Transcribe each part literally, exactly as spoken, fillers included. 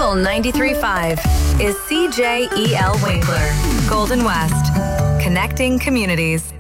Local ninety-three point five is C J E L Winkler, Golden West, connecting communities.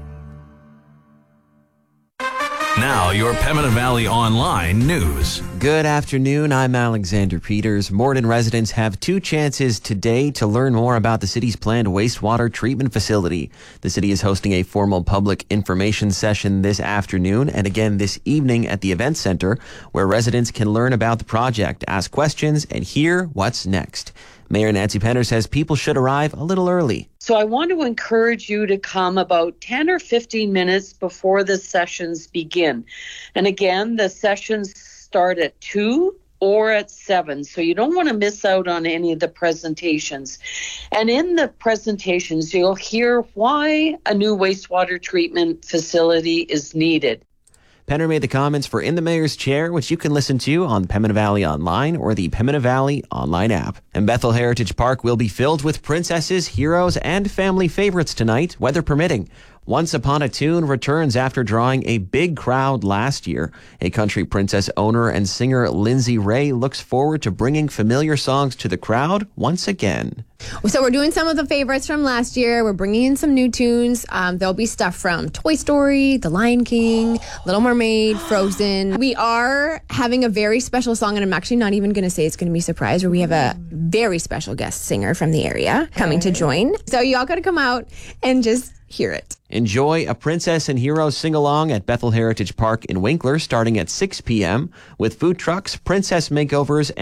Now, your Pembina Valley Online news. Good afternoon. I'm Alexander Peters. Morden residents have two chances today to learn more about the city's planned wastewater treatment facility. The city is hosting a formal public information session this afternoon and again this evening at the Event Center, where residents can learn about the project, ask questions, and hear what's next. Mayor Nancy Penner says people should arrive a little early. So I want to encourage you to come about ten or fifteen minutes before the sessions begin. And again, the sessions start at two or at seven. So you don't want to miss out on any of the presentations. And in the presentations, you'll hear why a new wastewater treatment facility is needed. Penner made the comments for In the Mayor's Chair, which you can listen to on Pembina Valley Online or the Pembina Valley Online app. And Bethel Heritage Park will be filled with princesses, heroes, and family favorites tonight, weather permitting. Once Upon a Tune returns after drawing a big crowd last year. A country princess owner and singer Lindsay Ray looks forward to bringing familiar songs to the crowd once again. So we're doing some of the favorites from last year. We're bringing in some new tunes. Um, there'll be stuff from Toy Story, The Lion King, Little Mermaid, Frozen. We are having a very special song, and I'm actually not even going to say it's going to be a surprise, where we have a very special guest singer from the area coming to join. So y'all got to come out and just hear it. Enjoy a Princess and Heroes sing-along at Bethel Heritage Park in Winkler starting at six p.m. with food trucks, princess makeovers,